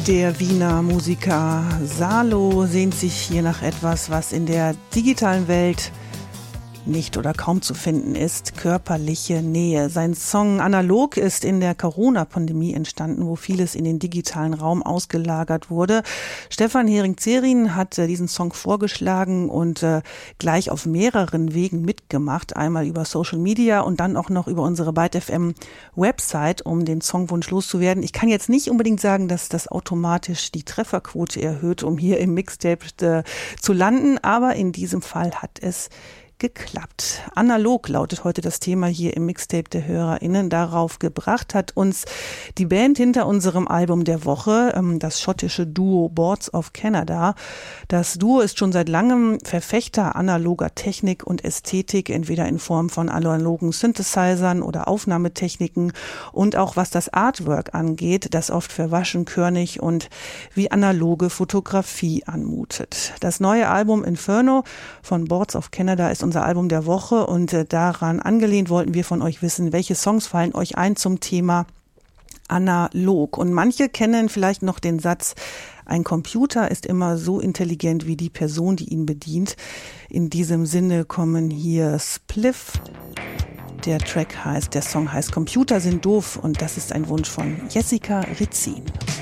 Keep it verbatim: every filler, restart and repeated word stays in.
Der Wiener Musiker Salo sehnt sich hier nach etwas, was in der digitalen Welt nicht oder kaum zu finden ist: körperliche Nähe. Sein Song Analog ist in der Corona-Pandemie entstanden, wo vieles in den digitalen Raum ausgelagert wurde. Stefan Hering-Zerin hat äh, diesen Song vorgeschlagen und äh, gleich auf mehreren Wegen mitgemacht. Einmal über Social Media und dann auch noch über unsere Byte F M Website, um den Songwunsch loszuwerden. Ich kann jetzt nicht unbedingt sagen, dass das automatisch die Trefferquote erhöht, um hier im Mixtape äh, zu landen, aber in diesem Fall hat es geklappt. Analog lautet heute das Thema hier im Mixtape der HörerInnen. Darauf gebracht hat uns die Band hinter unserem Album der Woche, das schottische Duo Boards of Canada. Das Duo ist schon seit langem Verfechter analoger Technik und Ästhetik, entweder in Form von analogen Synthesizern oder Aufnahmetechniken, und auch was das Artwork angeht, das oft verwaschen, körnig und wie analoge Fotografie anmutet. Das neue Album Inferno von Boards of Canada ist unser Album der Woche, und äh, daran angelehnt wollten wir von euch wissen, welche Songs fallen euch ein zum Thema analog. Und manche kennen vielleicht noch den Satz: ein Computer ist immer so intelligent wie die Person, die ihn bedient. In diesem Sinne kommen hier Spliff. Der Track heißt, der Song heißt Computer sind doof, und das ist ein Wunsch von Jessica Ritzin.